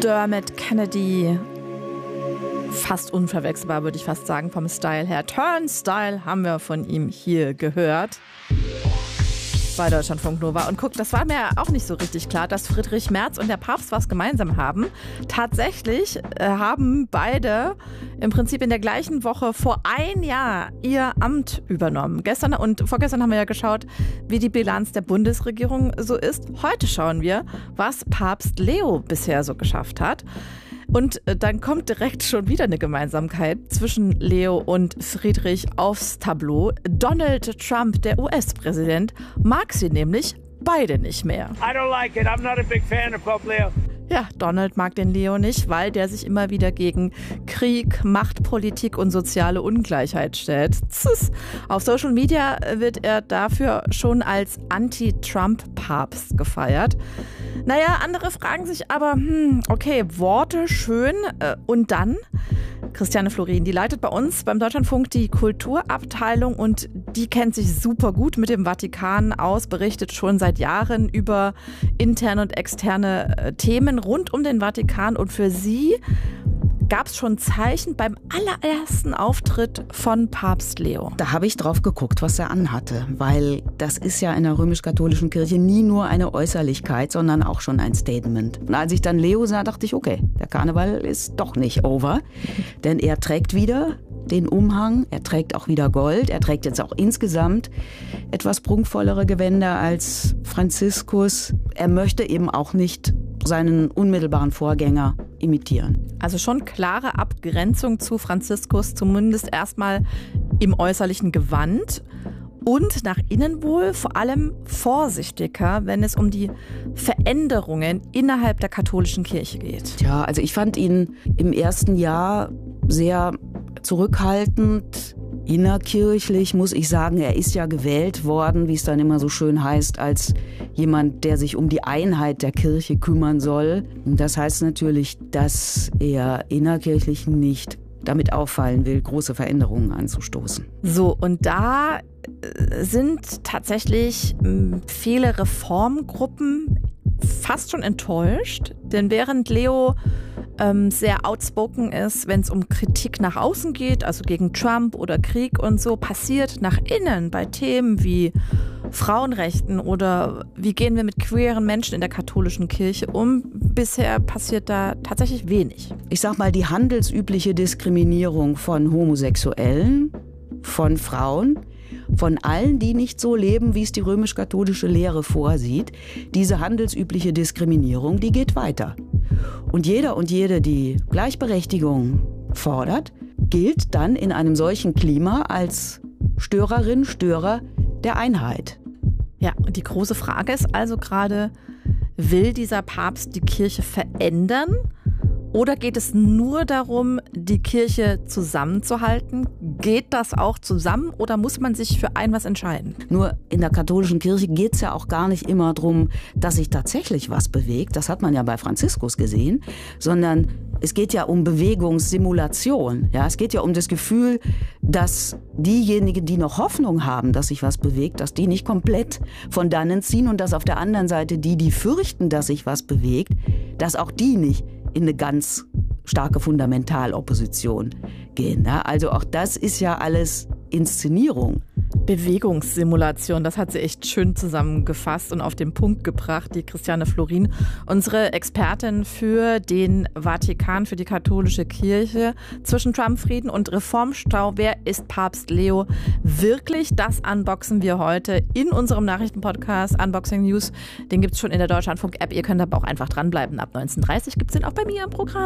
Dermot Kennedy. Fast unverwechselbar, würde ich fast sagen, vom Style her. Turnstile haben wir von ihm hier gehört. Bei Deutschlandfunk Nova. Und guck, das war mir auch nicht so richtig klar, dass Friedrich Merz und der Papst was gemeinsam haben. Tatsächlich haben beide im Prinzip in der gleichen Woche vor ein Jahr ihr Amt übernommen. Gestern und vorgestern haben wir ja geschaut, wie die Bilanz der Bundesregierung so ist. Heute schauen wir, was Papst Leo bisher so geschafft hat. Und dann kommt direkt schon wieder eine Gemeinsamkeit zwischen Leo und Friedrich aufs Tableau. Donald Trump, der US-Präsident, mag sie nämlich beide nicht mehr. I don't like it. I'm not a big fan of Pope Leo. Ja, Donald mag den Leo nicht, weil der sich immer wieder gegen Krieg, Machtpolitik und soziale Ungleichheit stellt. Auf Social Media wird er dafür schon als Anti-Trump-Papst gefeiert. Naja, andere fragen sich aber, okay, Worte schön und dann? Christiane Florin, die leitet bei uns beim Deutschlandfunk die Kulturabteilung und die kennt sich super gut mit dem Vatikan aus, berichtet schon seit Jahren über interne und externe Themen rund um den Vatikan und für sie gab es schon Zeichen beim allerersten Auftritt von Papst Leo. Da habe ich drauf geguckt, was er anhatte, weil das ist ja in der römisch-katholischen Kirche nie nur eine Äußerlichkeit, sondern auch schon ein Statement. Und als ich dann Leo sah, dachte ich, okay, der Karneval ist doch nicht over, denn er trägt wieder den Umhang, er trägt auch wieder Gold, er trägt jetzt auch insgesamt etwas prunkvollere Gewänder als Franziskus. Er möchte eben auch nicht seinen unmittelbaren Vorgänger imitieren. Also schon klare Abgrenzung zu Franziskus, zumindest erstmal im äußerlichen Gewand und nach innen wohl vor allem vorsichtiger, wenn es um die Veränderungen innerhalb der katholischen Kirche geht. Tja, also ich fand ihn im ersten Jahr sehr zurückhaltend. Innerkirchlich muss ich sagen, er ist ja gewählt worden, wie es dann immer so schön heißt, als jemand, der sich um die Einheit der Kirche kümmern soll. Und das heißt natürlich, dass er innerkirchlich nicht damit auffallen will, große Veränderungen anzustoßen. So, und da sind tatsächlich viele Reformgruppen fast schon enttäuscht, denn während Leo sehr outspoken ist, wenn es um Kritik nach außen geht, also gegen Trump oder Krieg und so, passiert nach innen bei Themen wie Frauenrechten oder wie gehen wir mit queeren Menschen in der katholischen Kirche um. Bisher passiert da tatsächlich wenig. Ich sag mal, die handelsübliche Diskriminierung von Homosexuellen, von Frauen, von allen, die nicht so leben, wie es die römisch-katholische Lehre vorsieht, diese handelsübliche Diskriminierung, die geht weiter. Und jeder und jede, die Gleichberechtigung fordert, gilt dann in einem solchen Klima als Störerin, Störer der Einheit. Ja, und die große Frage ist also gerade, will dieser Papst die Kirche verändern? Oder geht es nur darum, die Kirche zusammenzuhalten? Geht das auch zusammen oder muss man sich für ein was entscheiden? Nur in der katholischen Kirche geht es ja auch gar nicht immer darum, dass sich tatsächlich was bewegt. Das hat man ja bei Franziskus gesehen. Sondern es geht ja um Bewegungssimulation. Ja, es geht ja um das Gefühl, dass diejenigen, die noch Hoffnung haben, dass sich was bewegt, dass die nicht komplett von dannen ziehen und dass auf der anderen Seite die fürchten, dass sich was bewegt, dass auch die nicht in eine ganz starke Fundamentalopposition gehen. Ne? Also auch das ist ja alles Inszenierung. Bewegungssimulation, das hat sie echt schön zusammengefasst und auf den Punkt gebracht, die Christiane Florin, unsere Expertin für den Vatikan, für die katholische Kirche. Zwischen Trump-Frieden und Reformstau, wer ist Papst Leo wirklich? Das unboxen wir heute in unserem Nachrichtenpodcast Unboxing News. Den gibt es schon in der Deutschlandfunk-App. Ihr könnt aber auch einfach dranbleiben. Ab 19:30 gibt es den auch bei mir im Programm.